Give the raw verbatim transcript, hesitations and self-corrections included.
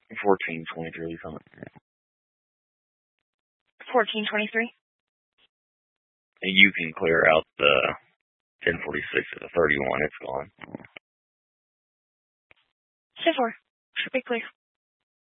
fourteen twenty-three, something. fourteen twenty-three? And you can clear out the ten forty-six to the thirty-one. It's gone. ten four. Should be clear.